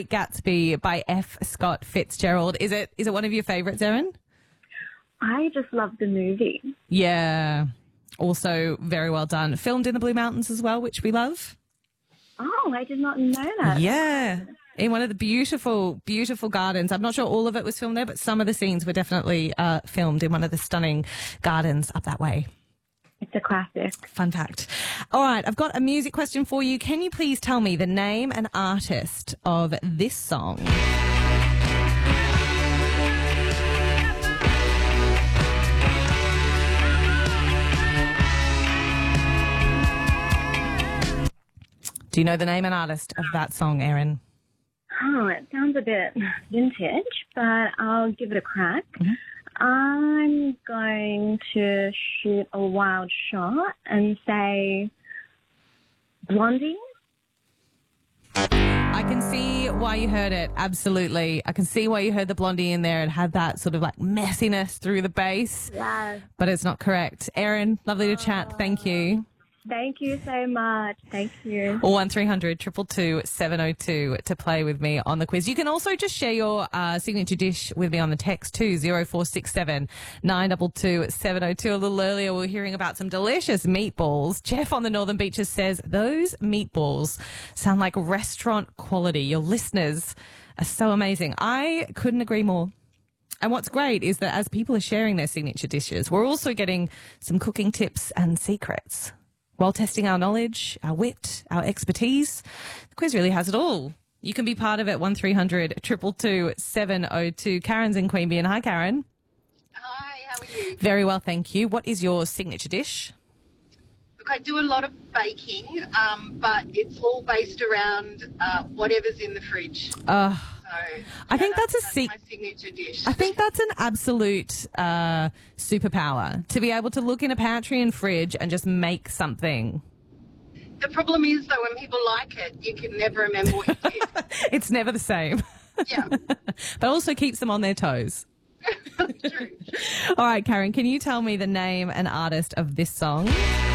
Gatsby by F. Scott Fitzgerald. Is it one of your favourites, Erin? I just love the movie. Yeah. Also very well done. Filmed in the Blue Mountains as well, which we love. Oh, I did not know that. Yeah. In one of the beautiful, beautiful gardens. I'm not sure all of it was filmed there, but some of the scenes were definitely filmed in one of the stunning gardens up that way. It's a classic. Fun fact. All right, I've got a music question for you. Can you please tell me the name and artist of this song? Do you know the name and artist of that song, Erin? Oh, it sounds a bit vintage, but I'll give it a crack. I'm going to shoot a wild shot and say Blondie. I can see why you heard it. Absolutely. I can see why you heard the Blondie in there. It had that sort of like messiness through the bass. Yeah. But it's not correct. Erin, lovely to chat. Thank you. Thank you so much. Thank you. 1300 222 702 to play with me on the quiz. You can also just share your signature dish with me on the text too, 0467 922 702. A little earlier we were hearing about some delicious meatballs. Jeff on the Northern Beaches says those meatballs sound like restaurant quality. Your listeners are so amazing. I couldn't agree more. And what's great is that as people are sharing their signature dishes, we're also getting some cooking tips and secrets. While testing our knowledge, our wit, our expertise, the quiz really has it all. You can be part of it, 1300 222 702. Karen's in Queanbeyan. Hi, Karen. Hi, how are you? Very well, thank you. What is your signature dish? Look, I do a lot of baking, but it's all based around whatever's in the fridge. I think that's my signature dish. I think that's an absolute superpower, to be able to look in a pantry and fridge and just make something. The problem is, though, when people like it, you can never remember what you did. It's never the same. Yeah. But also keeps them on their toes. That's true. All right, Karen, can you tell me the name and artist of this song?